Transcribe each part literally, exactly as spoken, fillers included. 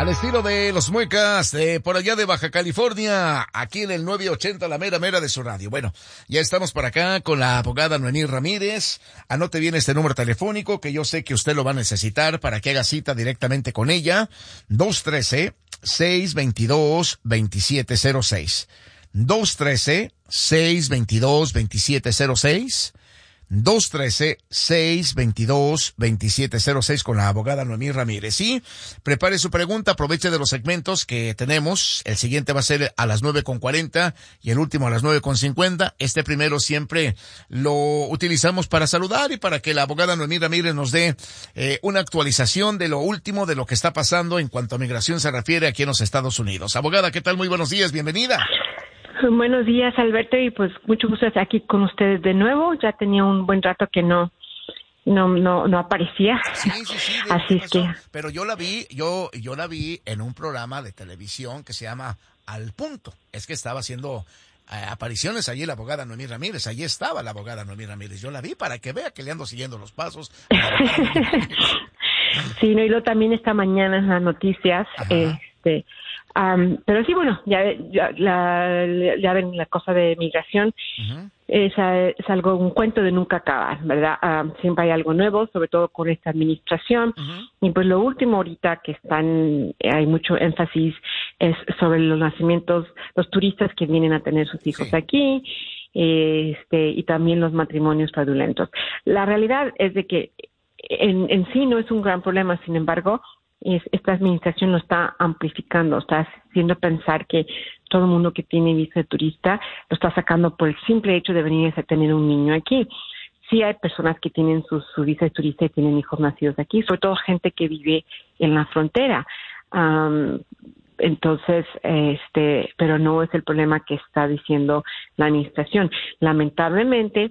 Al estilo de los muecas de por allá de Baja California, aquí en el nueve ochenta, la mera mera de su radio. Bueno, ya estamos por acá con la abogada Noemí Ramírez. Anote bien este número telefónico que yo sé que usted lo va a necesitar para que haga cita directamente con ella. dos uno tres, seis dos dos, dos siete cero seis. dos uno tres, seis dos dos, dos siete cero seis. dos uno tres, seis dos dos, dos siete cero seis con la abogada Noemí Ramírez. Y prepare su pregunta, aproveche de los segmentos que tenemos. El siguiente va a ser a las nueve con cuarenta y el último a las nueve con cincuenta. Este primero siempre lo utilizamos para saludar y para que la abogada Noemí Ramírez nos dé eh, una actualización de lo último, de lo que está pasando en cuanto a migración se refiere aquí en los Estados Unidos. Abogada, ¿qué tal? Muy buenos días, bienvenida. Buenos días, Alberto, y pues mucho gusto estar aquí con ustedes de nuevo. Ya tenía un buen rato que no no no no aparecía. Sí, sí, sí. Así es que. Pero yo la vi, yo yo la vi en un programa de televisión que se llama Al Punto. Es que estaba haciendo eh, apariciones allí la abogada Noemí Ramírez. Allí estaba la abogada Noemí Ramírez. Yo la vi para que vea que le ando siguiendo los pasos. Sí, no, y luego también esta mañana en las noticias, Ajá. este. Um, pero sí, bueno, ya, ya, la, ya ven la cosa de migración, uh-huh. es, es algo, un cuento de nunca acabar, ¿verdad? Um, siempre hay algo nuevo, sobre todo con esta administración. Uh-huh. Y pues lo último ahorita que están, hay mucho énfasis es sobre los nacimientos, los turistas que vienen a tener sus hijos sí. aquí, este, y también los matrimonios fraudulentos. La realidad es de que en, en sí no es un gran problema, sin embargo, Es, esta administración lo está amplificando, está haciendo pensar que todo el mundo que tiene visa de turista lo está sacando por el simple hecho de venir a tener un niño aquí. Sí hay personas que tienen su, su visa de turista y tienen hijos nacidos aquí, sobre todo gente que vive en la frontera. Um, entonces, este, pero no es el problema que está diciendo la administración. Lamentablemente,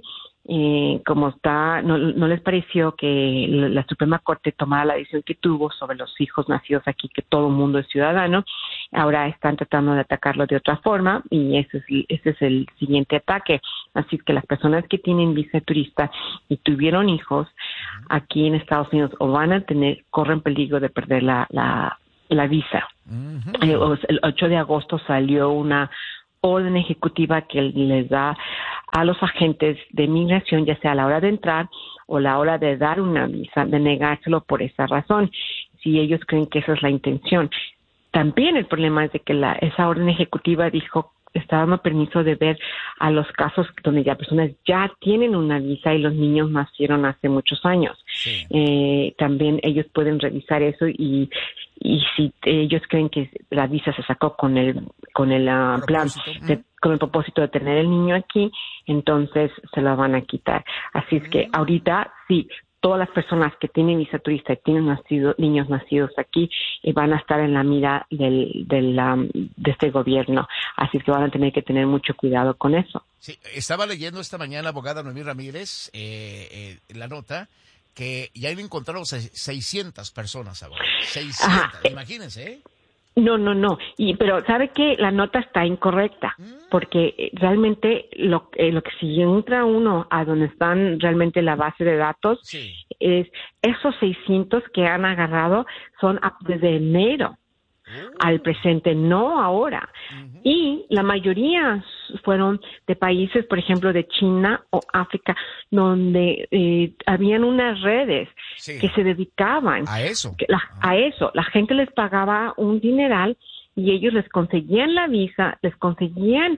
Eh, como está, no, no les pareció que la Suprema Corte tomara la decisión que tuvo sobre los hijos nacidos aquí, que todo el mundo es ciudadano. Ahora están tratando de atacarlo de otra forma y ese es, ese es el siguiente ataque. Así que las personas que tienen visa de turista y tuvieron hijos aquí en Estados Unidos o van a tener, corren peligro de perder la, la, la visa. Uh-huh. eh, el ocho de agosto salió una orden ejecutiva que les da a los agentes de migración, ya sea a la hora de entrar o la hora de dar una visa, de negárselo por esa razón, si ellos creen que esa es la intención. También el problema es de que la, esa orden ejecutiva dijo, está dando permiso de ver a los casos donde ya personas ya tienen una visa y los niños nacieron hace muchos años. Sí. Eh, también ellos pueden revisar eso y y si ellos creen que la visa se sacó con el con el uh, plan de, con el propósito de tener el niño aquí, entonces se la van a quitar. Así es que ahorita sí, todas las personas que tienen visa turista y tienen nacido, niños nacidos aquí eh, van a estar en la mira del, del um, de este gobierno. Así es que van a tener que tener mucho cuidado con eso. Sí, estaba leyendo esta mañana, abogada Noemí Ramírez, eh, eh, la nota que ya han encontrado seiscientas personas ahora. seiscientas, Ajá. Imagínense, ¿eh? No, no, no. Y pero ¿sabe qué? La nota está incorrecta, mm. porque realmente lo, eh, lo que si entra uno a donde están realmente la base de datos, sí. es esos seiscientos que han agarrado son desde enero uh. al presente, no ahora. Uh-huh. Y la mayoría fueron de países, por ejemplo, de China o África, donde eh, habían unas redes sí. que se dedicaban a eso. La, a eso. La gente les pagaba un dineral y ellos les conseguían la visa, les conseguían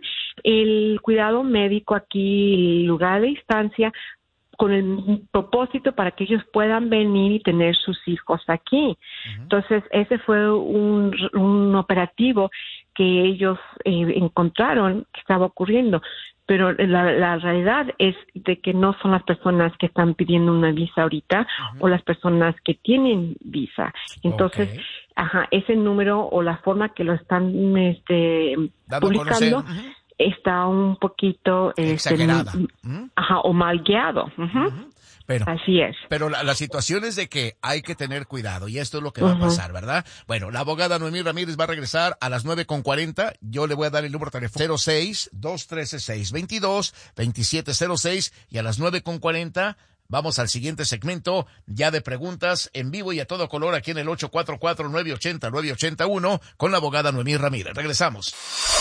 el cuidado médico aquí, el lugar de estancia, con el propósito para que ellos puedan venir y tener sus hijos aquí. Uh-huh. Entonces, ese fue un, un operativo que ellos eh, encontraron que estaba ocurriendo. Pero la, la realidad es de que no son las personas que están pidiendo una visa ahorita uh-huh. o las personas que tienen visa. Entonces, okay. ajá, ese número o la forma que lo están este, publicando uh-huh. está un poquito exagerada, este, ¿Mm? ajá, o mal guiado. Uh-huh. Uh-huh. Pero, Así es. Pero la, la situación es de que hay que tener cuidado y esto es lo que va uh-huh. a pasar, ¿verdad? Bueno, la abogada Noemí Ramírez va a regresar a las nueve con cuarenta. Yo le voy a dar el número de teléfono cero seis, dos uno tres, seis dos dos, dos siete cero seis y a las nueve con cuarenta Vamos al siguiente segmento, ya de preguntas en vivo y a todo color aquí en el ocho cuatro cuatro, nueve ocho cero, nueve ocho uno con la abogada Noemí Ramírez. Regresamos.